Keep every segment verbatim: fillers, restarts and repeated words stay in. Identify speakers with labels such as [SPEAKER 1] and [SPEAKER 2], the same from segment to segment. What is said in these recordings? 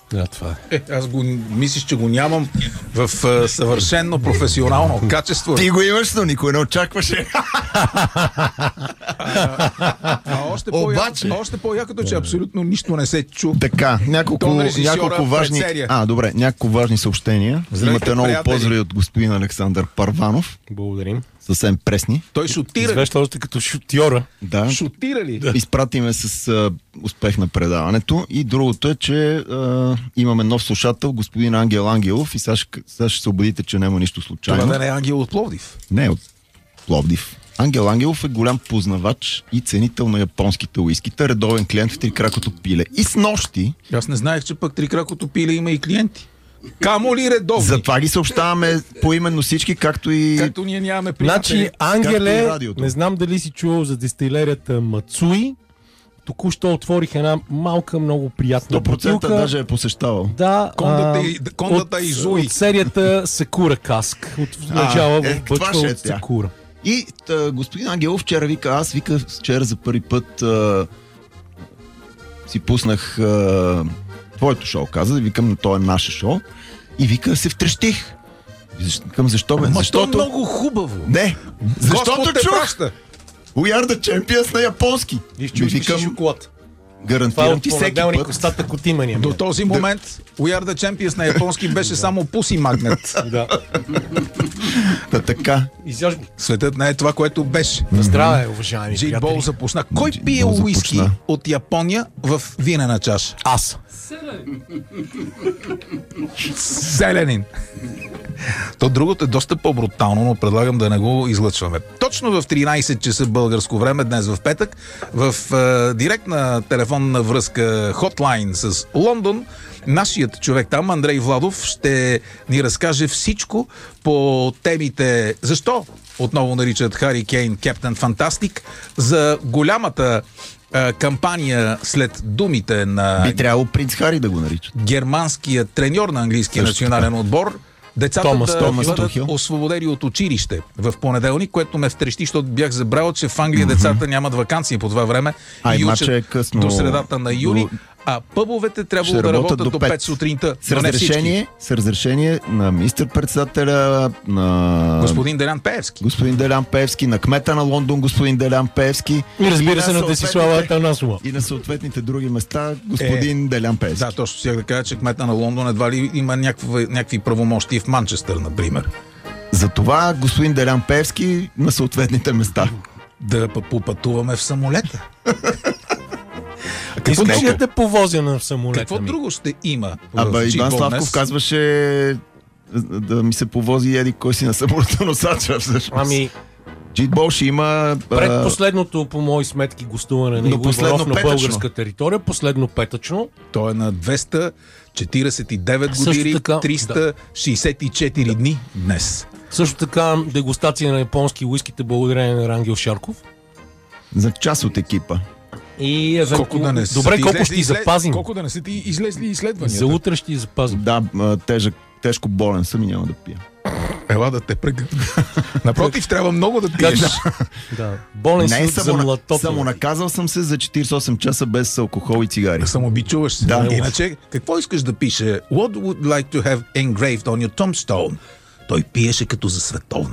[SPEAKER 1] Да, това е.
[SPEAKER 2] Е, аз го мислиш, че го нямам в uh, съвършено професионално качество.
[SPEAKER 3] Ти го имаш, но никой не очакваше.
[SPEAKER 2] А, а още,
[SPEAKER 3] Обаче...
[SPEAKER 2] по още по-якото, че абсолютно нищо не се чу.
[SPEAKER 3] Така, няколко, няколко важни... А, добре, няколко важни съобщения.
[SPEAKER 2] Здравейте,
[SPEAKER 3] имате много
[SPEAKER 2] приятели.
[SPEAKER 3] поздрави от господин Александър Парванов.
[SPEAKER 1] Благодарим.
[SPEAKER 3] Съвсем пресни.
[SPEAKER 2] Той шутира.
[SPEAKER 1] Извеща още като шутьора.
[SPEAKER 3] Да.
[SPEAKER 2] Шутира ли?
[SPEAKER 3] Да. Изпратиме с а, успех на предаването. И другото е, че а, имаме нов слушател, господин Ангел Ангелов. И сега ще, сега ще се убедите, че няма нищо случайно.
[SPEAKER 2] Това да не е Ангел от Пловдив.
[SPEAKER 3] Не от Пловдив. Ангел Ангелов е голям познавач и ценител на японските уискита, редовен клиент в Трикракото пиле. И с нощи...
[SPEAKER 2] Аз не знаех, че пък Трикракото пиле има и клиенти. Камо ли редовни?
[SPEAKER 3] Затова ги съобщаваме поименно всички, както и...
[SPEAKER 2] Както ние нямаме приятели.
[SPEAKER 1] Значи, Ангеле,
[SPEAKER 3] радиото.
[SPEAKER 1] не знам дали си чувал за дистилерията Мацуи. Току-що отворих една малка, много приятна
[SPEAKER 3] сто процента
[SPEAKER 1] бутилка.
[SPEAKER 3] даже е посещавал.
[SPEAKER 1] Да,
[SPEAKER 2] Кондата,
[SPEAKER 1] а,
[SPEAKER 2] и, кондата
[SPEAKER 1] от,
[SPEAKER 2] и Зуи.
[SPEAKER 1] от серията Сакура Каск. От начала
[SPEAKER 3] е,
[SPEAKER 1] в
[SPEAKER 3] това
[SPEAKER 1] бъчва
[SPEAKER 3] ще е
[SPEAKER 1] от
[SPEAKER 3] тя.
[SPEAKER 1] Сакура.
[SPEAKER 3] И тъ, господин Ангелов вчера вика, аз вика вчера за първи път а, си пуснах а, твоето шоу, каза, викам, то е наше шоу. И вика, се втрещих. Викам, защо бе?
[SPEAKER 2] Ма
[SPEAKER 3] Защото...
[SPEAKER 2] то много хубаво.
[SPEAKER 3] Не, защото
[SPEAKER 2] Господ те
[SPEAKER 3] чух
[SPEAKER 2] праща.
[SPEAKER 3] We are the champions на японски.
[SPEAKER 1] И чуш ли си шоколад? Това е
[SPEAKER 3] Гарантирам
[SPEAKER 1] от
[SPEAKER 3] ти всеки
[SPEAKER 1] понеделник
[SPEAKER 3] път.
[SPEAKER 1] остатък от имания.
[SPEAKER 2] До този момент We are the champions на японски беше само пуси магнет.
[SPEAKER 1] Да.
[SPEAKER 3] Та, така.
[SPEAKER 1] Изяж...
[SPEAKER 2] Светът не е това, което беше.
[SPEAKER 1] На здраве, уважаеми
[SPEAKER 2] Джейт Бол
[SPEAKER 1] приятели.
[SPEAKER 2] започна. Кой
[SPEAKER 3] Джейт
[SPEAKER 2] пие
[SPEAKER 3] Бол
[SPEAKER 2] уиски
[SPEAKER 3] започна.
[SPEAKER 2] от Япония в винена чаша?
[SPEAKER 1] Аз.
[SPEAKER 2] Зеленин. То другото е доста по-брутално, но предлагам да не го излъчваме. Точно в тринайсет часа българско време, днес в петък, в е, директна телефонна връзка хотлайн с Лондон, нашият човек там, Андрей Владов, ще ни разкаже всичко по темите защо отново наричат Хари Кейн Кептен Фантастик, за голямата е, кампания след думите на
[SPEAKER 3] Би трябвало принц Хари да го наричат.
[SPEAKER 2] германския треньор на английския
[SPEAKER 3] Също
[SPEAKER 2] национален отбор, децата
[SPEAKER 1] Томас,
[SPEAKER 2] да
[SPEAKER 3] Томас
[SPEAKER 2] бъдат
[SPEAKER 3] Тухел.
[SPEAKER 2] освободени от училище в понеделник, което ме втрещи, защото бях забрал, че в Англия децата нямат ваканции по това време
[SPEAKER 3] А,
[SPEAKER 2] и
[SPEAKER 3] и
[SPEAKER 2] учат
[SPEAKER 3] мача е късно.
[SPEAKER 2] до средата на юли,
[SPEAKER 3] До-
[SPEAKER 2] а пъбовете трябвало
[SPEAKER 3] Ще
[SPEAKER 2] да
[SPEAKER 3] работят
[SPEAKER 2] работят
[SPEAKER 3] до
[SPEAKER 2] до пет
[SPEAKER 3] пет
[SPEAKER 2] сутринта.
[SPEAKER 3] С
[SPEAKER 2] Но не всички.
[SPEAKER 3] разрешение, с разрешение на министър-председателя, на
[SPEAKER 2] Господин Делян Пеевски.
[SPEAKER 3] господин Делян Пеевски, на кмета на Лондон, господин Делян Пеевски.
[SPEAKER 1] И разбира
[SPEAKER 3] на
[SPEAKER 1] се на
[SPEAKER 3] съответните-
[SPEAKER 1] Десислава Атанасова.
[SPEAKER 3] И на съответните други места, господин
[SPEAKER 2] Е,
[SPEAKER 3] Делян Пеевски.
[SPEAKER 2] Да, точно сега да кажа, че кмета на Лондон едва ли има някакви, някакви правомощи в Манчестър, например.
[SPEAKER 3] Затова господин Делян Пеевски на съответните места.
[SPEAKER 2] Да п- попътуваме в самолета. А
[SPEAKER 1] Искаш ли
[SPEAKER 2] друго-
[SPEAKER 1] да те повозя на самолета
[SPEAKER 2] какво
[SPEAKER 1] ми?
[SPEAKER 2] друго ще има в
[SPEAKER 3] Абе, Иван
[SPEAKER 2] Джейт Бол
[SPEAKER 3] Славков
[SPEAKER 2] днес?
[SPEAKER 3] казваше да ми се повози еди кой си на самолетоносача всъщност.
[SPEAKER 1] Ами,
[SPEAKER 3] Джитбол ще има...
[SPEAKER 1] пред
[SPEAKER 3] а,
[SPEAKER 1] последното, по мои сметки, гостуване на
[SPEAKER 3] Но
[SPEAKER 1] Иво
[SPEAKER 3] последно
[SPEAKER 1] Иванов на
[SPEAKER 3] петъчно.
[SPEAKER 1] българска територия, последно петъчно.
[SPEAKER 2] Той е на двеста четирийсет и девет
[SPEAKER 1] Също
[SPEAKER 2] години,
[SPEAKER 1] така,
[SPEAKER 2] триста шейсет и четири дни днес.
[SPEAKER 1] Също така дегустация на японски уиските благодарение на Рангел Шарков.
[SPEAKER 3] За част от екипа.
[SPEAKER 1] И евентуално...
[SPEAKER 2] Колко да не са
[SPEAKER 1] Добре,
[SPEAKER 2] ти
[SPEAKER 1] колко
[SPEAKER 2] излезли
[SPEAKER 1] ще ти
[SPEAKER 2] излез-
[SPEAKER 1] запазим?
[SPEAKER 2] Колко да не са ти излезли изследванията?
[SPEAKER 1] За утре ще ти запазим.
[SPEAKER 3] Да, а, тежък, тежко болен съм и няма да пия.
[SPEAKER 2] Ела да те прегърна. Напротив, трябва много да пиеш.
[SPEAKER 1] Да. Болен
[SPEAKER 3] Не,
[SPEAKER 1] си за
[SPEAKER 3] само,
[SPEAKER 1] млатото.
[SPEAKER 3] самонаказал съм се за четирийсет и осем часа без алкохол и цигари.
[SPEAKER 2] Да самообичуваш се.
[SPEAKER 3] Да.
[SPEAKER 2] Иначе, какво искаш да пише? What would like to have engraved on your tombstone? Той пиеше като за световно.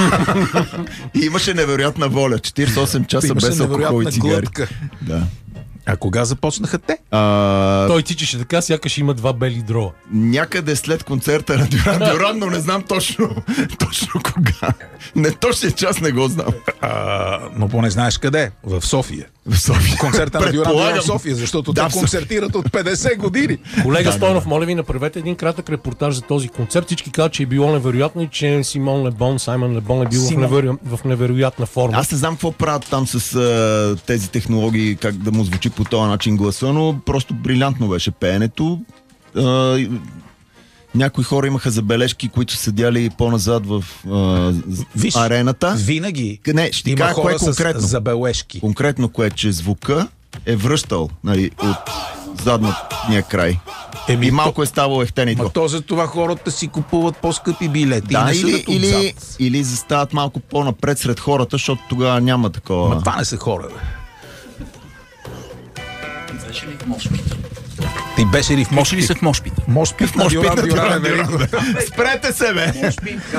[SPEAKER 3] И имаше невероятна воля. четирийсет и осем часа
[SPEAKER 2] Имаше
[SPEAKER 3] без алкохол и
[SPEAKER 2] невероятна
[SPEAKER 3] цигари.
[SPEAKER 2] глътка.
[SPEAKER 3] Да.
[SPEAKER 2] А кога започнаха те?
[SPEAKER 3] А,
[SPEAKER 1] Той тичаше така, сякаш има два бели дрова.
[SPEAKER 3] някъде след концерта на Дюран Дюран, но не знам точно, точно кога. Не точно час не го знам.
[SPEAKER 2] А, но поне знаеш къде? В София.
[SPEAKER 3] В София.
[SPEAKER 2] Концерта на Дюран Дюран
[SPEAKER 3] Предполагам.
[SPEAKER 2] в София, защото
[SPEAKER 3] Да,
[SPEAKER 2] те
[SPEAKER 3] в София.
[SPEAKER 2] концертират от петдесет години.
[SPEAKER 1] Колега Стойнов, моля ви, направете един кратък репортаж за този концерт. Всички казват, че е било невероятно и че Симон Лебон, Саймън Лебон е бил в,
[SPEAKER 2] Симон.
[SPEAKER 1] неверо... в невероятна форма.
[SPEAKER 3] Аз не знам какво правят там с а, тези технологии, как да му звучи по този начин гласа, но просто брилянтно беше пеенето. А, и- някои хора имаха забележки, които седяли по-назад в а,
[SPEAKER 2] Виж,
[SPEAKER 3] арената.
[SPEAKER 2] Винаги
[SPEAKER 3] Не, ще ти
[SPEAKER 2] има
[SPEAKER 3] кажа кое
[SPEAKER 2] хора
[SPEAKER 3] е конкретно.
[SPEAKER 2] с забележки.
[SPEAKER 3] Конкретно кое, че звука е връщал, нали, от задния край.
[SPEAKER 2] Еми,
[SPEAKER 3] И малко е ставало ехтен и
[SPEAKER 2] Ма
[SPEAKER 3] то.
[SPEAKER 2] то за това хората си купуват по-скъпи билети. и
[SPEAKER 3] Да,
[SPEAKER 2] не
[SPEAKER 3] или,
[SPEAKER 2] седат
[SPEAKER 3] или,
[SPEAKER 2] отзад.
[SPEAKER 3] или застават малко по-напред сред хората, защото тогава няма такова.
[SPEAKER 2] Ма това не са хора, бе. Ти беше ли в
[SPEAKER 4] Може ли
[SPEAKER 2] Мошпит?
[SPEAKER 4] се в Мошпит?
[SPEAKER 2] Мошпит на Дюран Дюран.
[SPEAKER 3] Спрете се, бе!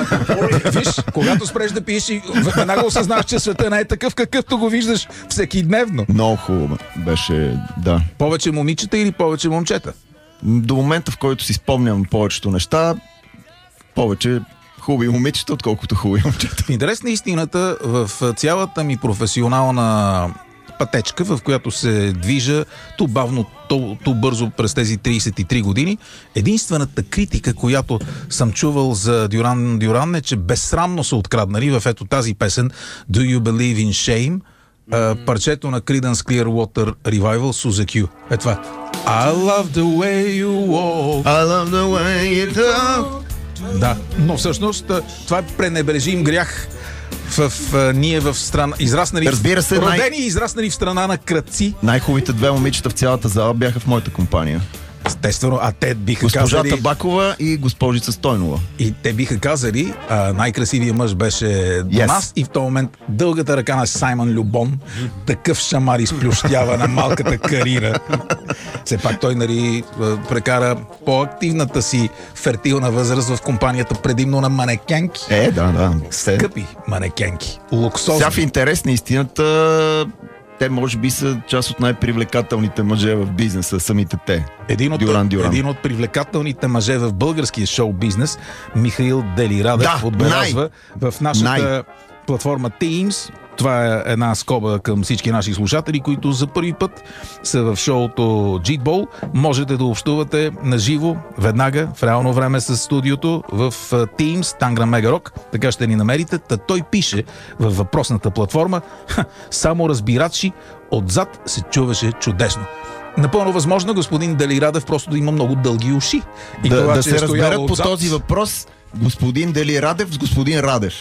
[SPEAKER 2] Виж, когато спреш да пиеш и веднага осъзнаваш, че света не е такъв, какъвто го виждаш всекидневно.
[SPEAKER 3] Много хубаво беше, да.
[SPEAKER 2] Повече момичета или повече момчета?
[SPEAKER 3] До момента, в който си спомням повечето неща, повече хубави момичета, отколкото хубави момчета.
[SPEAKER 2] В интерес на истината, в цялата ми професионална пътечка, в която се движа ту бавно, ту, ту бързо през тези трийсет и три години, единствената критика, която съм чувал за Дюран Дюран е, че безсрамно са откраднали в ето тази песен Do You Believe in Shame, mm-hmm. парчето на Creedence Clearwater Revival Suzy Q. Е това. I love the way you walk.
[SPEAKER 3] I love the way you talk.
[SPEAKER 2] Да, но всъщност това е пренебрежим грях в, в ние в страна, израснали,
[SPEAKER 3] Разбира се,
[SPEAKER 2] родени
[SPEAKER 3] най-
[SPEAKER 2] и израснали в страна на крадци.
[SPEAKER 3] Най-хубавите две момичета в цялата зала бяха в моята компания.
[SPEAKER 2] Естествено, а те биха
[SPEAKER 3] Госпожа
[SPEAKER 2] казали...
[SPEAKER 3] Табакова и госпожица Стойнова.
[SPEAKER 2] И те биха казали, а, най-красивият мъж беше до
[SPEAKER 3] Yes.
[SPEAKER 2] нас и в този момент дългата ръка на Саймън Любон, такъв шамар изплющява на малката Карина. Все пак той, нали, прекара по-активната си фертилна възраст в компанията предимно на манекенки.
[SPEAKER 3] Е, да, да. Се.
[SPEAKER 2] Скъпи манекенки. Луксозни.
[SPEAKER 3] Сега в интерес на истината, те може би са част от най-привлекателните мъже в бизнеса, самите те.
[SPEAKER 2] Един от,
[SPEAKER 3] Дюран Дюран.
[SPEAKER 2] един от привлекателните мъже в българския шоу-бизнес, Михаил Делирадев,
[SPEAKER 3] Да,
[SPEAKER 2] отбелязва в нашата
[SPEAKER 3] най.
[SPEAKER 2] платформа Teams. Това е една скоба към всички наши слушатели, които за първи път са в шоуто Jitball. Можете да общувате наживо, веднага, в реално време с студиото в Teams, Tangran Mega Rock. Така ще ни намерите. Та той пише във въпросната платформа: само разбирачи, отзад се чуваше чудесно. Напълно възможно господин Делирадев просто да има много дълги уши. И
[SPEAKER 3] Да,
[SPEAKER 2] това,
[SPEAKER 3] да
[SPEAKER 2] че
[SPEAKER 3] се
[SPEAKER 2] е стоял
[SPEAKER 3] разберат по
[SPEAKER 2] отзад,
[SPEAKER 3] този въпрос господин Делирадев с господин Радев.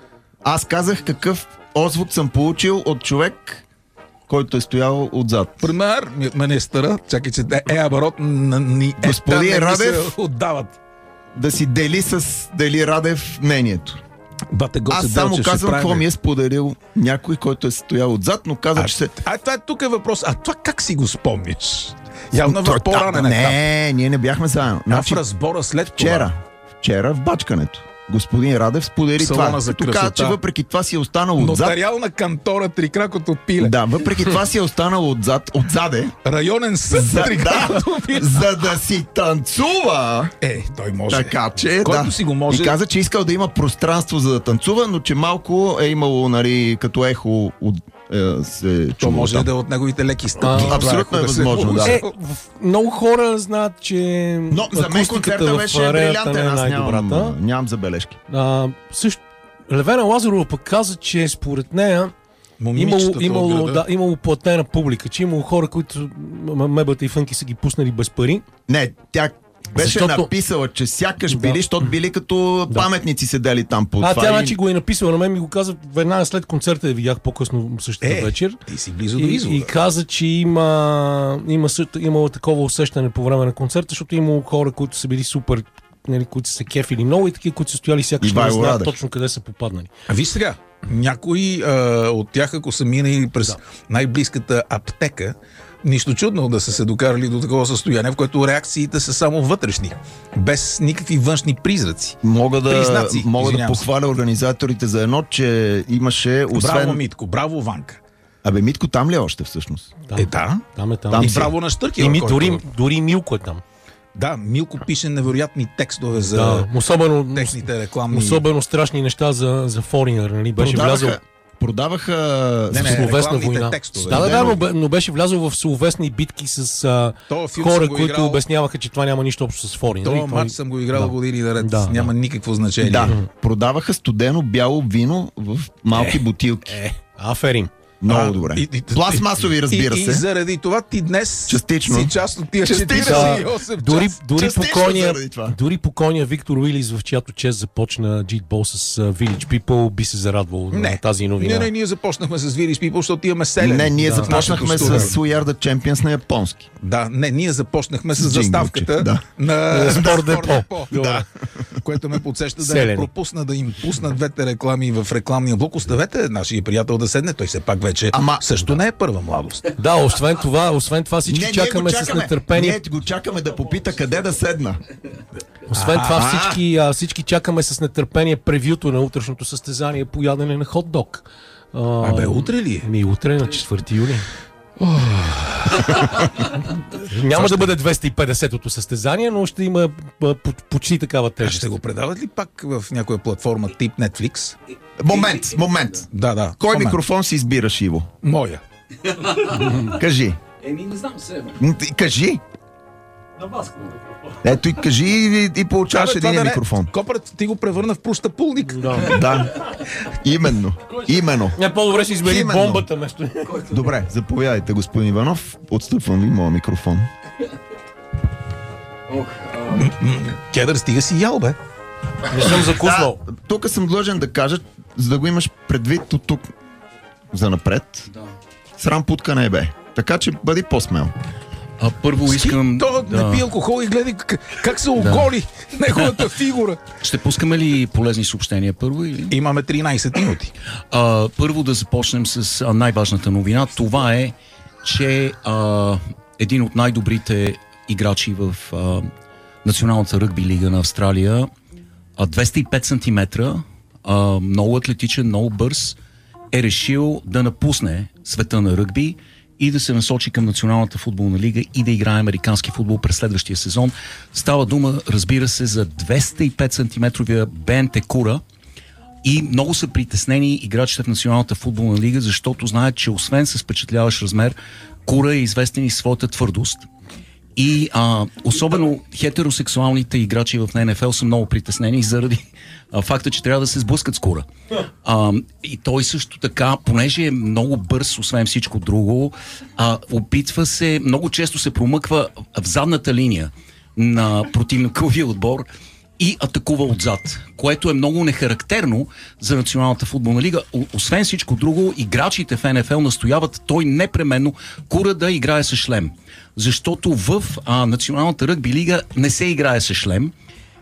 [SPEAKER 3] Аз казах какъв отзвук съм получил от човек, който е стоял отзад.
[SPEAKER 2] Пример, министъра, чакай, че е абарот на ни
[SPEAKER 3] Господин
[SPEAKER 2] ета, не ми се
[SPEAKER 3] Радев,
[SPEAKER 2] отдават.
[SPEAKER 3] Да си дели с Дели Радев мнението.
[SPEAKER 2] Бате го
[SPEAKER 3] Аз
[SPEAKER 2] се
[SPEAKER 3] само
[SPEAKER 2] Делчев, ще
[SPEAKER 3] казвам какво
[SPEAKER 2] правим.
[SPEAKER 3] ми е споделил някой, който е стоял отзад, но каза,
[SPEAKER 2] А,
[SPEAKER 3] че се...
[SPEAKER 2] а това е тук е въпрос. А това как си го спомниш? Явно
[SPEAKER 3] Той
[SPEAKER 2] в по-ранен етап.
[SPEAKER 3] Не, ние не бяхме заедно.
[SPEAKER 2] А
[SPEAKER 3] Значи,
[SPEAKER 2] в разбора след това.
[SPEAKER 3] вчера, вчера в бачкането, господин Радев сподели
[SPEAKER 2] Салона
[SPEAKER 3] това.
[SPEAKER 2] за
[SPEAKER 3] Като каза,
[SPEAKER 2] красота.
[SPEAKER 3] че въпреки това си е останал отзад.
[SPEAKER 2] Нотариална кантора Трикракото пиле.
[SPEAKER 3] Да, въпреки това си е останал отзад, отзаде,
[SPEAKER 2] Районен съд
[SPEAKER 3] за,
[SPEAKER 2] Трикракото
[SPEAKER 3] да,
[SPEAKER 2] пиле.
[SPEAKER 3] за да си танцува.
[SPEAKER 2] Е, той може.
[SPEAKER 3] Така че,
[SPEAKER 2] Който
[SPEAKER 3] да.
[SPEAKER 2] си го може.
[SPEAKER 3] И каза, че искал да има пространство за да танцува, но че малко е имало, нали, като ехо от, е, се
[SPEAKER 2] То
[SPEAKER 3] чува
[SPEAKER 2] може
[SPEAKER 3] там.
[SPEAKER 2] да е от неговите леки стъпки.
[SPEAKER 1] А,
[SPEAKER 3] абсолютно
[SPEAKER 2] ако
[SPEAKER 3] е
[SPEAKER 2] да се
[SPEAKER 3] възможно, да.
[SPEAKER 2] получи.
[SPEAKER 1] Е, в, много хора знаят, че
[SPEAKER 3] Но за мен
[SPEAKER 1] акустиката
[SPEAKER 3] концерта
[SPEAKER 1] в
[SPEAKER 3] беше
[SPEAKER 1] арената не
[SPEAKER 3] брилянтен,
[SPEAKER 1] е
[SPEAKER 3] аз
[SPEAKER 1] най-добрата.
[SPEAKER 3] нямам, нямам забележки.
[SPEAKER 1] А, също, Левена Лазарова пък каза, че според нея имало,
[SPEAKER 2] Момичетата от
[SPEAKER 1] имало,
[SPEAKER 2] града.
[SPEAKER 1] да, имало платена публика, че имало хора, които м- мебата и фънки са ги пуснали без пари.
[SPEAKER 3] Не, тя беше
[SPEAKER 1] Защото-
[SPEAKER 3] написала, че сякаш
[SPEAKER 1] Да.
[SPEAKER 3] били, защото били като
[SPEAKER 1] Да.
[SPEAKER 3] паметници седели там по
[SPEAKER 1] А
[SPEAKER 3] това.
[SPEAKER 1] тя
[SPEAKER 3] и-
[SPEAKER 1] значи го е написала на мен, ми го каза веднага след концерта, я видях по-късно същата
[SPEAKER 2] Е,
[SPEAKER 1] вечер.
[SPEAKER 2] ти си близо до
[SPEAKER 1] И,
[SPEAKER 2] извода.
[SPEAKER 1] и каза, че има, има също, имало такова усещане по време на концерта, защото имало хора, които са били супер, нали, които са се кефили много и такива, които са стояли сякаш не
[SPEAKER 3] Ивайло
[SPEAKER 1] знаят
[SPEAKER 3] Радев.
[SPEAKER 1] точно къде са попаднали.
[SPEAKER 2] А виж сега, някои а, от тях, ако са минали през
[SPEAKER 1] Да.
[SPEAKER 2] най-близката аптека, нищо чудно да са се докарали до такова състояние, в което реакциите са само вътрешни, без никакви външни призраци.
[SPEAKER 3] Мога да,
[SPEAKER 2] Признаци,
[SPEAKER 3] мога да
[SPEAKER 2] извинявам се.
[SPEAKER 3] похваля организаторите за едно, че имаше, освен...
[SPEAKER 2] Браво, Митко, браво, Ванка.
[SPEAKER 3] Абе, Митко там ли е още всъщност?
[SPEAKER 1] Там,
[SPEAKER 2] Е, да.
[SPEAKER 1] там е там.
[SPEAKER 3] Там
[SPEAKER 2] И
[SPEAKER 3] си.
[SPEAKER 2] браво на Штъркия.
[SPEAKER 1] И ми,
[SPEAKER 2] който-
[SPEAKER 1] дори, дори Милко е там.
[SPEAKER 2] Да, Милко пише невероятни текстове за
[SPEAKER 1] Да, особено,
[SPEAKER 2] техните рекламни...
[SPEAKER 1] особено страшни неща за, за Foreigner, нали? Беше влязъл
[SPEAKER 3] продаваха
[SPEAKER 2] Не,
[SPEAKER 1] в
[SPEAKER 2] не,
[SPEAKER 1] словесна
[SPEAKER 2] рекламните
[SPEAKER 1] война.
[SPEAKER 2] текстове.
[SPEAKER 1] Да, да, да,
[SPEAKER 3] Да,
[SPEAKER 1] но, бе- но беше влязъл в словесни битки с а,
[SPEAKER 2] Този филм
[SPEAKER 1] хора,
[SPEAKER 2] съм го
[SPEAKER 1] които
[SPEAKER 2] играл-
[SPEAKER 1] обясняваха, че това няма нищо общо с Foreigner.
[SPEAKER 2] Това
[SPEAKER 1] И той-
[SPEAKER 2] матч съм го играл
[SPEAKER 1] да.
[SPEAKER 2] години наред.
[SPEAKER 1] Да,
[SPEAKER 2] Няма
[SPEAKER 1] да.
[SPEAKER 2] никакво значение.
[SPEAKER 3] Да, продаваха студено бяло вино в малки бутилки.
[SPEAKER 1] Е, аферим.
[SPEAKER 3] Много
[SPEAKER 2] А,
[SPEAKER 3] добре.
[SPEAKER 2] и- и-
[SPEAKER 3] Пластмасови, разбира
[SPEAKER 2] и, И
[SPEAKER 3] се.
[SPEAKER 2] заради това ти днес
[SPEAKER 3] Частично.
[SPEAKER 2] си част от тия
[SPEAKER 3] Частично.
[SPEAKER 2] четиридесет и осем
[SPEAKER 1] Дори,
[SPEAKER 2] часа.
[SPEAKER 1] дори,
[SPEAKER 3] Частично
[SPEAKER 1] покойния,
[SPEAKER 3] заради това.
[SPEAKER 1] дори покойния Виктор Уилис, в чиято чест започна Jitball с uh, Village People, би се зарадвал на тази новина.
[SPEAKER 2] Не, не, ние започнахме с Village People, защото имаме селен.
[SPEAKER 3] Не, ние
[SPEAKER 2] в
[SPEAKER 3] започнахме
[SPEAKER 2] нашето
[SPEAKER 3] с
[SPEAKER 2] студио.
[SPEAKER 3] We Are the Champions на японски.
[SPEAKER 2] Да, не, ние започнахме с,
[SPEAKER 3] С
[SPEAKER 2] заставката
[SPEAKER 3] джинглче, да.
[SPEAKER 2] на
[SPEAKER 1] Спорт
[SPEAKER 2] Спорт
[SPEAKER 1] депо.
[SPEAKER 2] депо. Да. Което ме подсеща да не
[SPEAKER 1] Селени.
[SPEAKER 2] пропусна да им пусна двете реклами в рекламния блок. Оставете нашия приятел да седне, той все пак вече вече
[SPEAKER 3] Ама...
[SPEAKER 2] също не е първа младост.
[SPEAKER 1] Да, освен това, освен това всички
[SPEAKER 3] Не,
[SPEAKER 1] чакаме,
[SPEAKER 3] чакаме
[SPEAKER 1] с нетърпение.
[SPEAKER 3] Ние го чакаме да попита къде да седна.
[SPEAKER 1] Освен това всички, а, всички чакаме с нетърпение превюто на утрешното състезание по ядене на хот-дог. А,
[SPEAKER 2] Абе, утре ли е?
[SPEAKER 1] Ми утре на четвърти юли. Няма да бъде двеста и петдесетото състезание, но ще има почти такава тежест.
[SPEAKER 2] Ще го предават ли пак в някоя платформа тип Netflix?
[SPEAKER 3] Момент, момент.
[SPEAKER 2] Да, да.
[SPEAKER 3] Кой
[SPEAKER 2] момент.
[SPEAKER 3] микрофон си избираш, Иво?
[SPEAKER 2] Моя.
[SPEAKER 3] Кажи.
[SPEAKER 4] Еми, не знам се.
[SPEAKER 3] Кажи.
[SPEAKER 4] На вас
[SPEAKER 3] Ето и кажи и, и получаваш
[SPEAKER 2] Абе, това
[SPEAKER 3] един
[SPEAKER 2] да не-
[SPEAKER 3] микрофон.
[SPEAKER 2] Копрът ти го превърна в пущапулник.
[SPEAKER 1] Да.
[SPEAKER 3] Да. Именно. Именно.
[SPEAKER 1] Не, по-добре ще избери
[SPEAKER 3] Именно.
[SPEAKER 1] бомбата вместо.
[SPEAKER 3] Добре, заповядайте, господин Иванов. Отстъпвам ви моя микрофон.
[SPEAKER 4] Ох, а,
[SPEAKER 2] Кедър, стига си ял, бе.
[SPEAKER 1] Не съм закуснал.
[SPEAKER 3] Да, тук съм длъжен да кажа, за да го имаш предвид от тук за напред.
[SPEAKER 4] да.
[SPEAKER 3] Срам путка не е бе. Така че бъди по-смел.
[SPEAKER 4] А, първо искам...
[SPEAKER 2] То
[SPEAKER 4] да.
[SPEAKER 2] не пи алкохол и гледай как, как се оголи неговата фигура.
[SPEAKER 4] Ще пускаме ли полезни съобщения първо или?
[SPEAKER 2] Имаме тринайсет минути.
[SPEAKER 4] А, първо да започнем с а, най-важната новина. Това е, че а, един от най-добрите играчи в а, Националната ръгби лига на Австралия, а, двеста и пет сантиметра, а, много атлетичен, много бърз, е решил да напусне света на ръгби и да се насочи към Националната футболна лига и да играе американски футбол през следващия сезон. Става дума, разбира се, за двеста и пет сантиметровия Бен Текура. И много са притеснени играчите в Националната футболна лига, защото знаят, че освен с впечатляващ размер, Кура е известен и своята твърдост. И а, особено хетеросексуалните играчи в Н Ф Л са много притеснени заради а, факта, че трябва да се сблъскат с Кура. А, и той също така, понеже е много бърз, освен всичко друго, а, опитва се, много често се промъква в задната линия на противниковия отбор и атакува отзад, което е много нехарактерно за Националната футболна лига. О- освен всичко друго, играчите в Н Ф Л настояват той непременно Кура да играе с шлем. Защото в а, Националната ръгби лига не се играе с шлем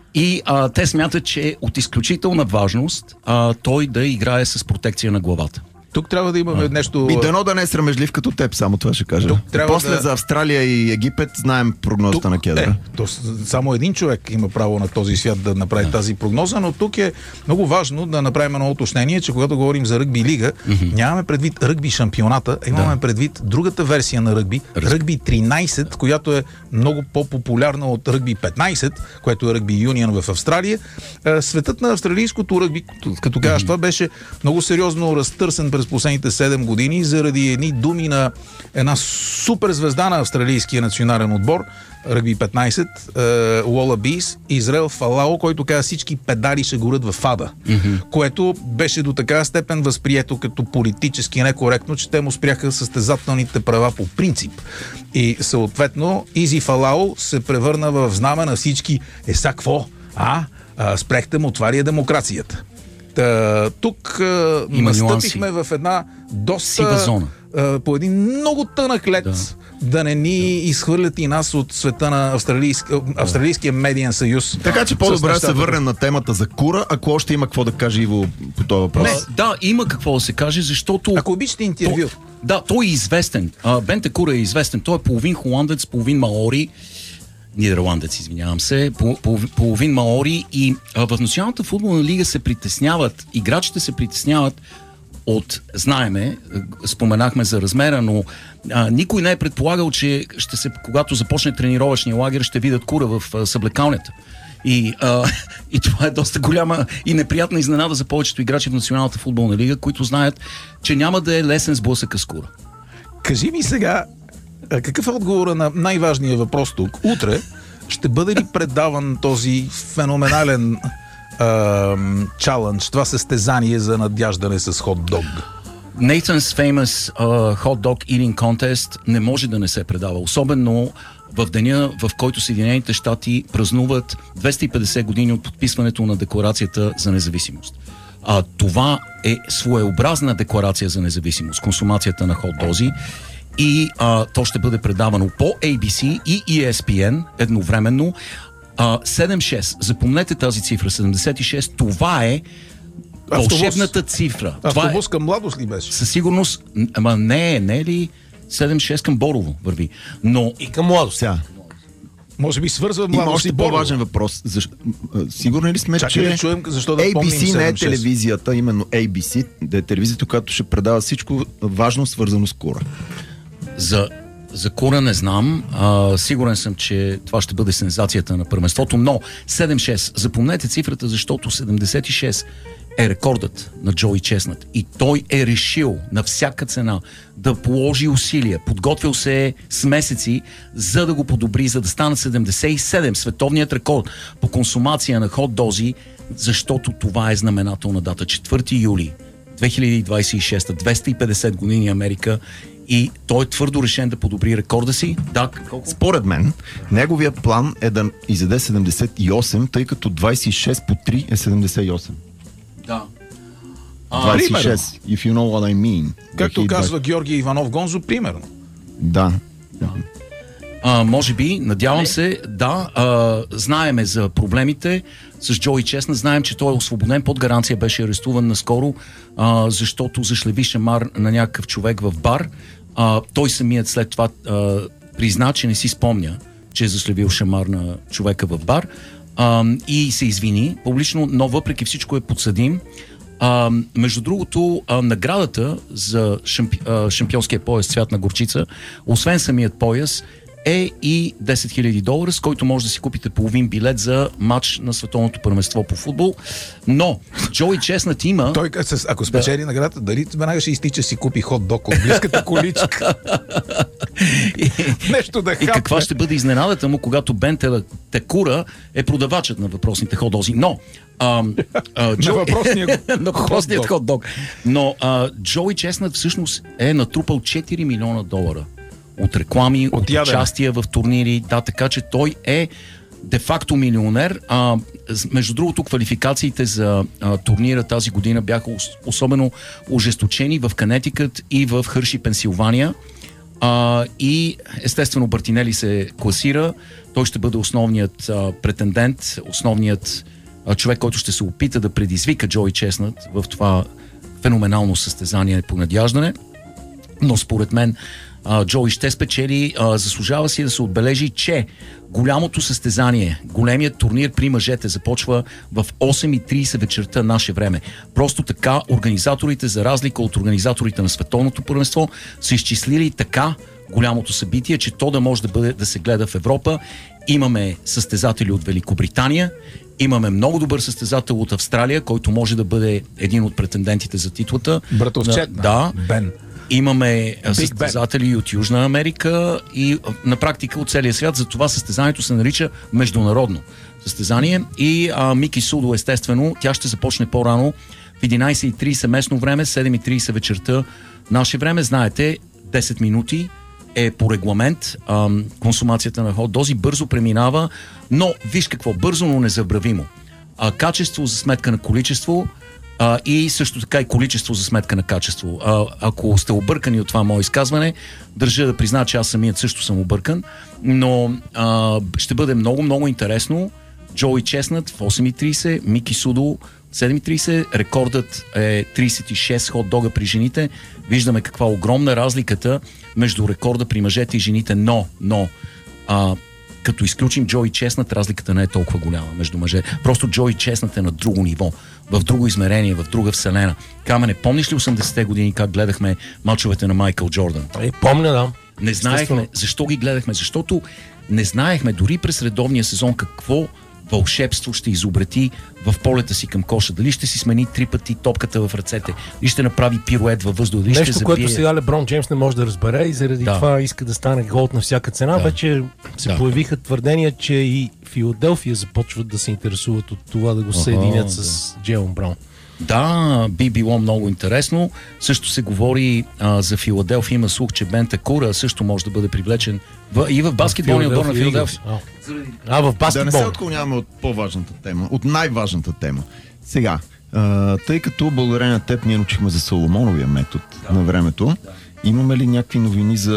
[SPEAKER 4] и а, те смятат, че е от изключителна важност а, той да играе с протекция на главата.
[SPEAKER 2] Тук трябва да имаме нещо...
[SPEAKER 3] И дано да не е срамежлив като теб, само това ще кажа.
[SPEAKER 2] Тук трябва
[SPEAKER 3] После
[SPEAKER 2] да-
[SPEAKER 3] за Австралия и Египет знаем прогнозата на Кедъра.
[SPEAKER 2] Е, то, с- само един човек има право на този свят да направи да. тази прогноза, но тук е много важно да направим едно уточнение, че когато говорим за ръгби лига, mm-hmm. нямаме предвид ръгби шампионата, а имаме да. предвид другата версия на ръгби,
[SPEAKER 4] Раз...
[SPEAKER 2] ръгби тринайсет, която е много по-популярна от ръгби петнайсет, което е ръгби юнион в Австралия. Е, Светът на австралийското ръгби, като казваш, mm-hmm. това беше много сериозно разтърсен през последните седем години заради едни думи на една суперзвезда на австралийския национален отбор, ръгби петнайсет, Уола Бис, Израел Фалао, който каза всички педали ще горят в ада, mm-hmm. което беше до такава степен възприето като политически некоректно, че те му спряха състезателните права по принцип. И съответно Изи Фалао се превърна в знаме на всички е са какво? А? а спрехте му, това ли е демокрацията? Та, тук а, настъпихме в една доста
[SPEAKER 4] зона.
[SPEAKER 2] А, по един много тънък лед да, да не ни да. изхвърлят и нас от света на австралийски, Австралийския медиен съюз.
[SPEAKER 3] Така че по-добре да се върнем на темата за Кура, ако още има какво да каже Иво по този въпрос.
[SPEAKER 4] Не, да, има какво да се каже, защото...
[SPEAKER 2] Ако обичате интервю.
[SPEAKER 4] То, да, той е известен. А, Бен Текура е известен. Той е половин холандец, половин маори. Нидерландец, извинявам се, по, по, половин маори и а, в Националната футболна лига се притесняват, играчите се притесняват от, знаеме, споменахме за размера, но а, никой не е предполагал, че ще се, когато започне тренировъчния лагер, ще видят Кура в а, съблекалнята. И, а, и това е доста голяма и неприятна изненада за повечето играчи в Националната футболна лига, които знаят, че няма да е лесен сблъсък с Кура.
[SPEAKER 2] Кажи ми сега, какъв е отговора на най-важния въпрос тук? Утре ще бъде ли предаван този феноменален чалендж, това състезание за надяждане с хот-дог?
[SPEAKER 4] Nathan's Famous uh, Hot Dog Eating Contest не може да не се предава, особено в деня, в който Съединените щати празнуват двеста и петдесет години от подписването на Декларацията за независимост. А, това е своеобразна декларация за независимост, консумацията на хот-дози. И а, то ще бъде предавано по Ей Би Си и И Ес Пи Ен едновременно. А, седемдесет и шест, запомнете тази цифра, седемдесет и шест, това е вълшебната цифра.
[SPEAKER 2] Автобус към Младост ли беше?
[SPEAKER 4] Със сигурност, ама не, не е ли седем шест към Борово върви. Но
[SPEAKER 1] и към Младост.
[SPEAKER 3] Сега.
[SPEAKER 2] Може би свързва
[SPEAKER 3] Има
[SPEAKER 2] Младост
[SPEAKER 3] още
[SPEAKER 2] и Борово.
[SPEAKER 3] по-важен въпрос. Защ... Сигурни ли сме,
[SPEAKER 2] Чакай
[SPEAKER 3] че
[SPEAKER 2] да чуем, защо да
[SPEAKER 3] Ей Би
[SPEAKER 2] помним
[SPEAKER 3] Си не е
[SPEAKER 2] седем шест?
[SPEAKER 3] телевизията, именно Ей Би Си, да е телевизията, която ще предава всичко важно, свързано с кура.
[SPEAKER 4] За, за Кура не знам. А, сигурен съм, че това ще бъде сензацията на първенството, но седем шест. Запомнете цифрата, защото седемдесет и шест е рекордът на Джои Чеснат. И той е решил на всяка цена да положи усилия. Подготвил се е с месеци, за да го подобри, за да стане седемдесет и седем. Световният рекорд по консумация на хот-дози, защото това е знаменателна дата. четвърти юли две хиляди двадесет и шеста, двеста и петдесет години Америка, и той е твърдо решен да подобри рекорда си. Да, колко?
[SPEAKER 3] Според мен, неговия план е да изяде седемдесет и осем, тъй като двадесет и шест по три е седемдесет и осем.
[SPEAKER 4] Да.
[SPEAKER 3] двадесет и шест, if you know what I mean.
[SPEAKER 2] Както казва Георги Иванов Гонзо, примерно.
[SPEAKER 3] Да.
[SPEAKER 4] А, може би, надявам се, да. А, знаеме за проблемите с Джои Чеснат. Знаем, че той е освободен под гаранция, беше арестуван наскоро, а, защото зашлеви шамар на някакъв човек в бар. А, той самият след това а, призна, че не си спомня, че е зашлевил шамар на човека в бар, а, и се извини публично, но въпреки всичко е подсъдим. А, между другото, а, наградата за шампи, а, шампионския пояс Цвят на горчица, освен самият пояс, е и десет хиляди долара, с който може да си купите половин билет за матч на световното първенство по футбол. Но Джои Чеснат има...
[SPEAKER 2] Той, ако спечели да. наградата, дали веднага ще изтича си купи хот-дог от близката количка?
[SPEAKER 4] и,
[SPEAKER 2] Нещо да хапне.
[SPEAKER 4] И каква ще бъде изненадата му, когато Бен Текура е продавачът на въпросните хот-дози. Но... А, а, Джо...
[SPEAKER 2] на въпросния,
[SPEAKER 4] на въпросният хот-дог. Но а, Джои Чеснат всъщност е натрупал четири милиона долара от реклами, от, от участия в турнири, да, така че той е де-факто милионер. А, между другото, квалификациите за а, турнира тази година бяха особено ожесточени в Канетикът и в Хърши, Пенсилвания. А, и естествено Бартинели се класира. Той ще бъде основният а, претендент, основният а, човек, който ще се опита да предизвика Джои Чеснат в това феноменално състезание по надяждане. Но според мен Uh, Джои ще спечели. Uh, заслужава си да се отбележи, че голямото състезание, големият турнир при мъжете започва в осем и тридесет вечерта наше време. Просто така организаторите, за разлика от организаторите на световното първенство, са изчислили така голямото събитие, че то да може да бъде да се гледа в Европа. Имаме състезатели от Великобритания, имаме много добър състезател от Австралия, който може да бъде един от претендентите за титлата.
[SPEAKER 2] Братовчет на
[SPEAKER 4] да.
[SPEAKER 2] Бен.
[SPEAKER 4] Имаме състезатели от Южна Америка и на практика от целия свят. Затова състезанието се нарича международно състезание. И а, Мики Судо, естествено, тя ще започне по-рано в единадесет и тридесет местно време, седем и тридесет вечерта наше време. Знаете, десет минути е по регламент а, консумацията на хот-дози. Бързо преминава, но виж какво, бързо, но незабравимо. А, качество за сметка на количество. Uh, и също така и количество за сметка на качество. Uh, ако сте объркани от това мое изказване, държа да призна, че аз самият също съм объркан, но uh, ще бъде много-много интересно. Джои Чеснат в осем и тридесет, Мики Судо в седем и тридесет, рекордът е тридесет и шест хот-дога при жените. Виждаме каква огромна разликата между рекорда при мъжете и жените, но, но uh, като изключим Джои Чеснат, разликата не е толкова голяма между мъже. Просто Джои Чеснат е на друго ниво, в друго измерение, в друга вселена. Камене, помниш ли осемдесетте години как гледахме мачовете на Майкъл Джордан?
[SPEAKER 1] Е, помня, да.
[SPEAKER 4] Не знаехме. Защо ги гледахме? Защото не знаехме дори през редовния сезон какво вълшебство ще изобрети в полета си към коша. Дали ще си смени три пъти топката в ръцете, или ще направи пирует във въздуха, дали
[SPEAKER 1] нещо,
[SPEAKER 4] ще
[SPEAKER 1] което
[SPEAKER 4] забие...
[SPEAKER 1] сега Леброн Джеймс не може да разбере и заради
[SPEAKER 4] да.
[SPEAKER 1] това иска да стане голд на всяка цена. Да. Вече се да. появиха твърдения, че и Филаделфия започват да се интересуват от това да го съединят Ага, с да. Джейлън Браун.
[SPEAKER 4] Да, би било много интересно. Също се говори а, за Филаделфия. Има слух, че Бен Текура също може да бъде привлечен в, и в баскетболния отбор на Филаделфия.
[SPEAKER 1] А, в баскетбол.
[SPEAKER 3] Да не се отклоняваме от по-важната тема, от най-важната тема. Сега, а, тъй като благодарение на теб ние научихме за Соломоновия метод да. на времето, да. имаме ли някакви новини за,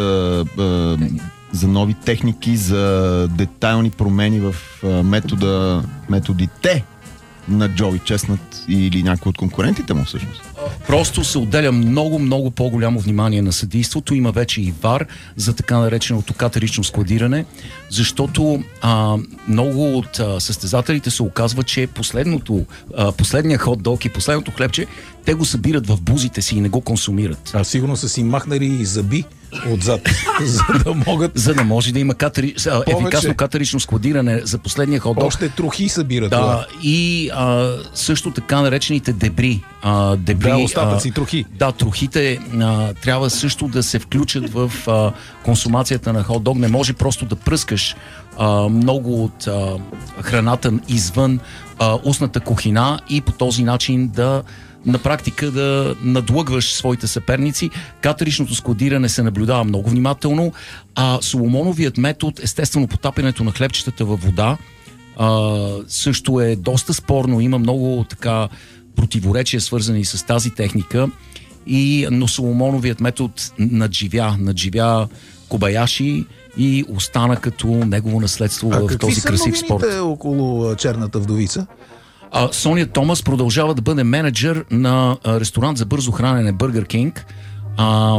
[SPEAKER 3] а, за нови техники, за детайлни промени в а, метода, методите на Джои Честнат или някой от конкурентите му всъщност?
[SPEAKER 4] Просто се отделя много, много по-голямо внимание на съдийството. Има вече и ВАР за така нареченото катерично складиране, защото а, много от а, състезателите се оказва, че последното, а, последния хот-дог и последното хлебче, те го събират в бузите си и не го консумират.
[SPEAKER 2] А сигурно са си махнали и зъби отзад, за да могат...
[SPEAKER 4] За да може да има катери... ефикасно катерично складиране за последния хот-дог.
[SPEAKER 2] Още трохи събират.
[SPEAKER 4] Да,
[SPEAKER 2] това.
[SPEAKER 4] и а, също така наречените дебри. А, дебри
[SPEAKER 2] Да, остатъци,
[SPEAKER 4] а,
[SPEAKER 2] трохи.
[SPEAKER 4] Да, трохите а, трябва също да се включат в а, консумацията на хот-дог. Не може просто да пръскаш а, много от а, храната извън а, устната кухина и по този начин да на практика да надлъгваш своите съперници. Катеричното складиране се наблюдава много внимателно, а Соломоновият метод, естествено потапянето на хлебчетата във вода, а, също е доста спорно. Има много така противоречия, свързани с тази техника, и, но Соломоновият метод надживя, надживя Кобаяши и остана като негово наследство
[SPEAKER 2] а
[SPEAKER 4] в този красив спорт.
[SPEAKER 2] Какви са новините около черната вдовица?
[SPEAKER 4] А, Соня Томас продължава да бъде менеджер на а, ресторант за бързо хранене Burger King, а,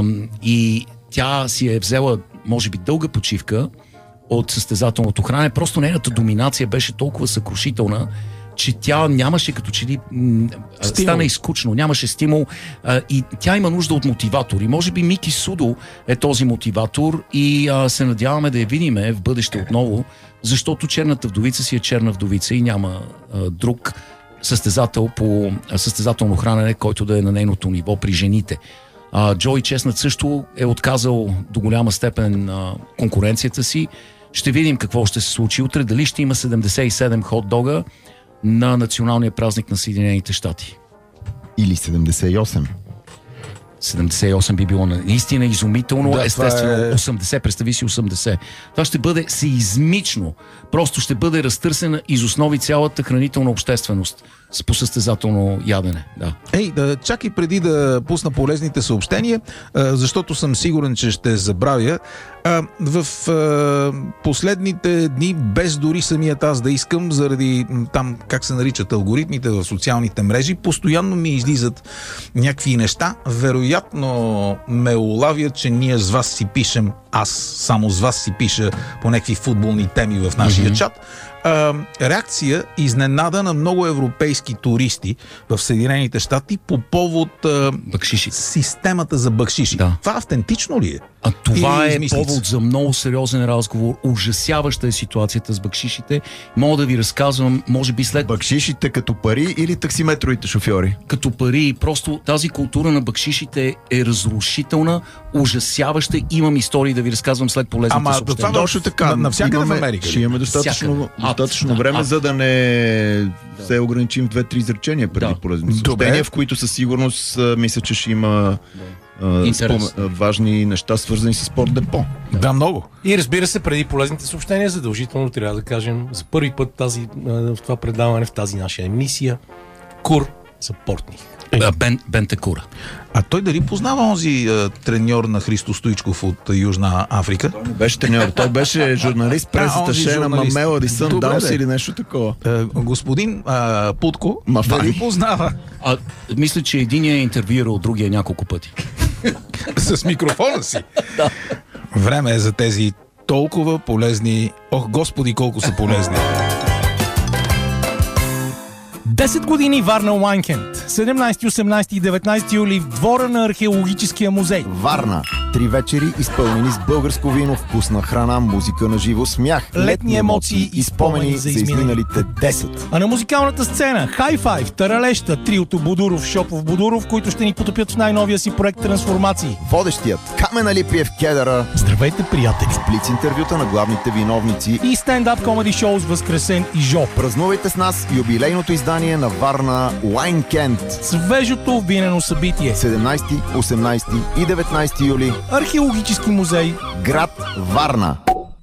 [SPEAKER 4] и тя си е взела, може би, дълга почивка от състезателното хранене. Просто нейната доминация беше толкова съкрушителна, че тя нямаше като че ли м- стана изкучно, нямаше стимул, а, и тя има нужда от мотиватор. И може би Мики Судо е този мотиватор и а, се надяваме да я видиме в бъдеще отново, защото черната вдовица си е черна вдовица и няма а, друг състезател по а, състезателно хранене, който да е на нейното ниво при жените. А, Джои Честнат също е отказал до голяма степен а, конкуренцията си. Ще видим какво ще се случи утре. Дали ще има седемдесет и седем хот-дога на националния празник на Съединените щати.
[SPEAKER 3] Или седемдесет и осем.
[SPEAKER 4] седемдесет и осем би било наистина изумително,
[SPEAKER 2] да,
[SPEAKER 4] естествено
[SPEAKER 2] е...
[SPEAKER 4] осемдесет, представи си осемдесет. Това ще бъде сеизмично, просто ще бъде разтърсена из основи цялата хранителна общественост с посъстезателно ядене. Да.
[SPEAKER 2] Ей, да, чакай преди да пусна полезните съобщения, а, защото съм сигурен, че ще забравя. А, в а, последните дни, без дори самият аз да искам, заради там, как се наричат алгоритмите в социалните мрежи, постоянно ми излизат някакви неща. Вероятно ме улавят, че ние с вас си пишем, аз само с вас си пиша по някакви футболни теми в нашия mm-hmm. чат. А, реакция изненада на много европейски туристи в Съединените щати по повод а, системата за бакшиши.
[SPEAKER 4] Да.
[SPEAKER 2] Това автентично ли е?
[SPEAKER 4] А това
[SPEAKER 2] Или
[SPEAKER 4] е повод за много сериозен разговор. Ужасяваща е ситуацията с бакшишите. Мога да ви разказвам, може би след...
[SPEAKER 3] Бакшишите като пари или таксиметровите шофьори?
[SPEAKER 4] Като пари. Просто тази култура на бакшишите е разрушителна, ужасяваща. Имам истории да ви разказвам след полезните
[SPEAKER 2] Ама,
[SPEAKER 4] съобщения.
[SPEAKER 3] Това точно така.
[SPEAKER 2] Навсякъде в Америка.
[SPEAKER 3] Ще имаме достатъчно, достатъчно а, време, а, за да не да. се ограничим в две-три изречения преди да. полезните съобщения, в които със сигурност мисля, че ще има да. спом... важни неща, свързани с Спорт Депо.
[SPEAKER 2] Да. да, много.
[SPEAKER 1] И разбира се, преди полезните съобщения, задължително трябва да кажем за първи път тази, в това предаване, в тази наша емисия, Кур Съпортник.
[SPEAKER 4] Бен, Бентекура.
[SPEAKER 2] А той дали познава онзи а, треньор на Христо Стоичков от а, Южна Африка?
[SPEAKER 3] Той не беше треньор, той беше журналист, пресата на Мамела Съндаунс или нещо такова.
[SPEAKER 2] А, господин а, Путко, дали познава?
[SPEAKER 4] А, мисля, че единия е интервюирал другия няколко пъти.
[SPEAKER 2] С микрофона си?
[SPEAKER 4] Да.
[SPEAKER 2] Време е за тези толкова полезни... Ох, господи, колко са полезни!
[SPEAKER 1] десет години Варна Уайнкенд. седемнайсети, осемнайсети и деветнайсети юли в двора на археологическия музей.
[SPEAKER 3] Варна. Три вечери, изпълнени с българско вино, вкусна храна, музика на живо, смях,
[SPEAKER 1] летни емоции и спомени за изминалите
[SPEAKER 3] десет.
[SPEAKER 1] А на музикалната сцена High Five, Таралеща, триото Будуров, Шопов Будуров, които ще ни потопят в най-новия си проект Трансформации.
[SPEAKER 3] Водещият Камен Алипиев Кедъра.
[SPEAKER 1] Здравейте, приятели!
[SPEAKER 3] С блиц интервюта на главните виновници
[SPEAKER 1] и стендап комеди шоу с Възкресен и Жо.
[SPEAKER 3] Празнувайте с нас юбилейното издание на Варна Уайнкенд.
[SPEAKER 1] Свежото винено събитие.
[SPEAKER 3] седемнайсети, осемнайсети и деветнайсети юли.
[SPEAKER 1] Археологически музей.
[SPEAKER 3] Град Варна.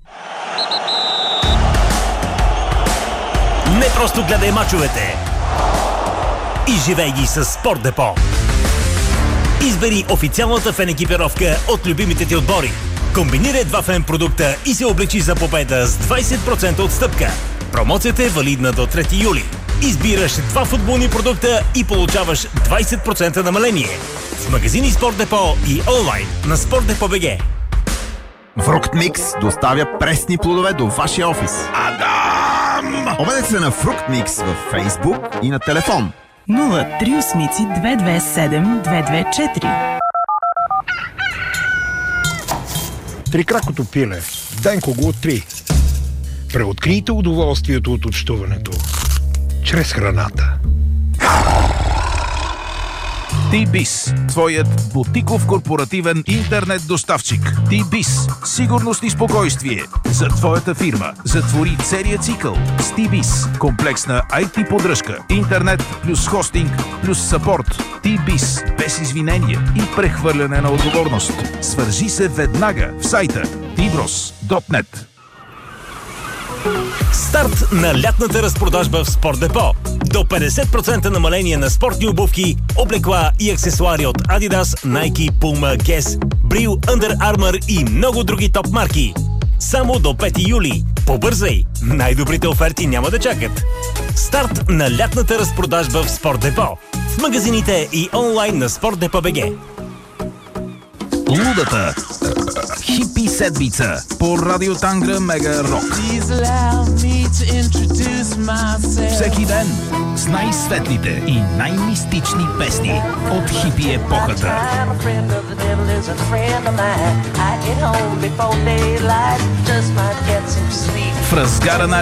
[SPEAKER 5] Не просто гледай мачовете. Изживей ги с Спорт Депо. Избери официалната фен екипировка от любимите ти отбори. Комбинирай два фен продукта и се облечи за победа с двайсет процента отстъпка. Промоцията е валидна до трети юли. Избираш два футболни продукта и получаваш двайсет процента намаление. В магазини Спорт Депо и онлайн на Спорт Депо БГ.
[SPEAKER 3] Фрукт Микс доставя пресни плодове до вашия офис. Адам! Обадете се на Фрукт Микс във Фейсбук и на телефон
[SPEAKER 6] нула три осмици две две седем две две четири.
[SPEAKER 7] Трикракото пиле. Денко го три. Преоткрийте удоволствието от общуването чрез храната.
[SPEAKER 2] T-Biz, твоят бутиков корпоративен интернет доставчик. T-Biz, сигурност и спокойствие за твоята фирма. Затвори целия цикъл с T-Biz. Комплексна ай ти поддръжка, интернет плюс хостинг плюс съпорт. T-Biz, без извинение и прехвърляне на отговорност. Свържи се веднага в сайта ти брос точка нет.
[SPEAKER 5] Старт на лятната разпродажба в Спорт Депо. До петдесет процента намаление на спортни обувки, облекла и аксесуари от Adidas, Nike, Puma, Guess, Bril, Under Armour и много други топ марки. Само до пети юли. Побързай! Най-добрите оферти няма да чакат. Старт на лятната разпродажба в Спорт Депо. В магазините и онлайн на Спорт Депо БГ.
[SPEAKER 2] Лудата хипи седмица по Радио Тангра Мега Рок. Всеки ден с най-светлите и най-мистични песни от хипи епохата. В разгара на